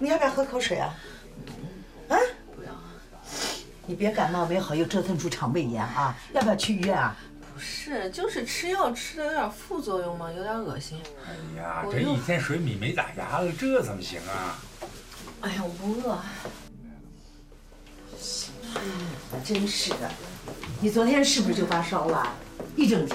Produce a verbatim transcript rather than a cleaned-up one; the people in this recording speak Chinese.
你要不要喝口水啊？啊？ 不要。 你别感冒没好又折腾出肠胃炎啊！要不要去医院啊？ 不是，就是吃药吃的有点副作用嘛，有点恶心。 哎呀，这一天水米没打牙了，这怎么行啊？ 哎呀，我不饿。 哎呀，真是的！你昨天是不是就发烧了？一整天。